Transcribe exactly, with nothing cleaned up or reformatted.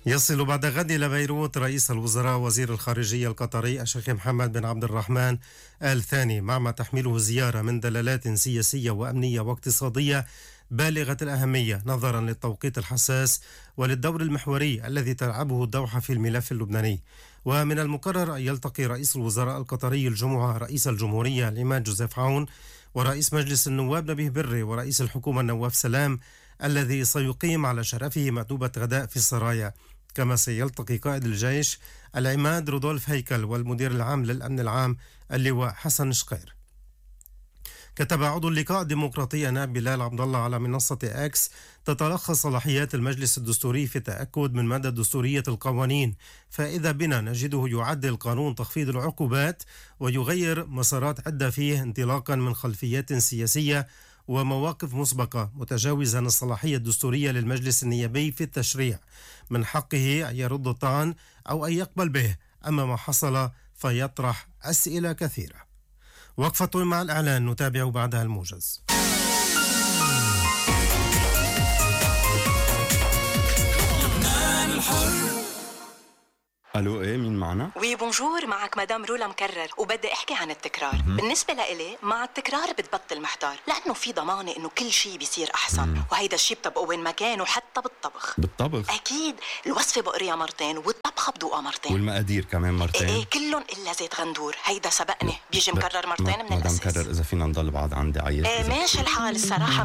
يصل بعد غد إلى بيروت رئيس الوزراء وزير الخارجية القطري الشيخ محمد بن عبد الرحمن آل ثاني، مع ما تحمله زيارة من دلالات سياسية وأمنية واقتصادية بالغة الأهمية نظرا للتوقيت الحساس وللدور المحوري الذي تلعبه الدوحة في الملف اللبناني. ومن المقرر أن يلتقي رئيس الوزراء القطري الجمعة رئيس الجمهورية الإمام جوزيف عون ورئيس مجلس النواب نبيه بري ورئيس الحكومة نواف سلام الذي سيقيم على شرفه مأدوبة غداء في السرايا. كما سيلتقي قائد الجيش العماد رودولف هيكل والمدير العام للأمن العام اللواء حسن شقير. كتب عضو اللقاء الديمقراطي نائب بلال عبد الله على منصة اكس: تتلخص صلاحيات المجلس الدستوري في التأكد من مدى دستورية القوانين، فإذا بنا نجده يعدل قانون تخفيض العقوبات ويغير مسارات عدة فيه انطلاقا من خلفيات سياسية ومواقف مسبقة، متجاوزا الصلاحية الدستورية للمجلس النيابي في التشريع. من حقه أن يرد الطعن أو أن يقبل به، أما ما حصل فيطرح أسئلة كثيرة. وقفة مع الإعلان نتابع بعدها الموجز. الو، ايه مين معنا؟ وي بونجور، معك مدام رولا مكرر، وبدي احكي عن التكرار. م- بالنسبه لإلي مع التكرار بتبطل محتار، لانه في ضمانه انه كل شيء بيصير احسن. م- وهيدا الشيء بطبقه وين ما كان، وحتى بالطبخ. بالطبخ اكيد، الوصفه بقريها مرتين والطبخه بدوقها مرتين، والمقادير كمان مرتين. ايه, إيه كلهم الا زيت غندور، هيدا سبقني بيجي مكرر مرتين من مدام الاساس. مكرر، اذا فينا نضل بعض عندي عيط. ايه ماشي الحال الصراحه.